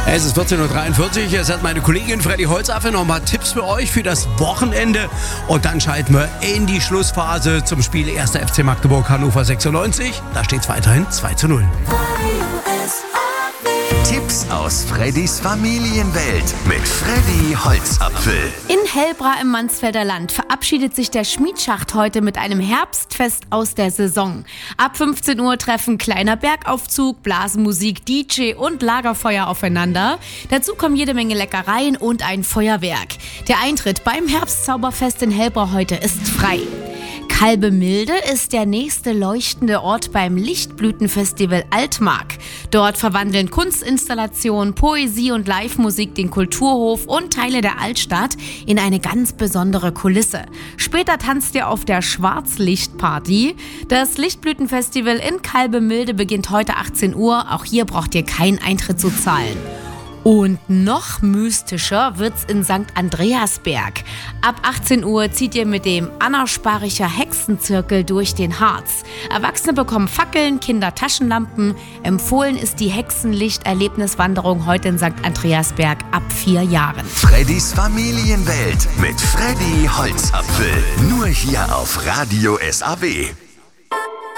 Es ist 14.43 Uhr. Jetzt hat meine Kollegin Freddy Holzapfel noch mal Tipps für euch für das Wochenende. Und dann schalten wir in die Schlussphase zum Spiel 1. FC Magdeburg Hannover 96. Da steht es weiterhin 2:0. Tipps aus Freddys Familienwelt mit Freddy Holzapfel. In Hellbra im Mansfelder Land verabschiedet sich der Schmiedschacht heute mit einem Herbstfest aus der Saison. Ab 15 Uhr treffen kleiner Bergaufzug, Blasenmusik, DJ und Lagerfeuer aufeinander. Dazu kommen jede Menge Leckereien und ein Feuerwerk. Der Eintritt beim Herbstzauberfest in Hellbra heute ist frei. Kalbemilde ist der nächste leuchtende Ort beim Lichtblütenfestival Altmark. Dort verwandeln Kunstinstallationen, Poesie und Live-Musik den Kulturhof und Teile der Altstadt in eine ganz besondere Kulisse. Später tanzt ihr auf der Schwarzlichtparty. Das Lichtblütenfestival in Kalbemilde beginnt heute 18 Uhr. Auch hier braucht ihr keinen Eintritt zu zahlen. Und noch mystischer wird's in St. Andreasberg. Ab 18 Uhr zieht ihr mit dem Anna-Sparicher Hexenzirkel durch den Harz. Erwachsene bekommen Fackeln, Kinder Taschenlampen. Empfohlen ist die Hexenlicht-Erlebniswanderung heute in St. Andreasberg ab 4 Jahren. Freddys Familienwelt mit Freddy Holzapfel. Nur hier auf Radio SAW.